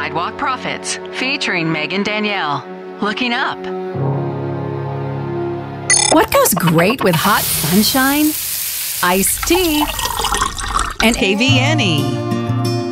Sidewalk Prophets, featuring Megan Danielle. Looking up. What goes great with hot sunshine? Iced tea and KVNE.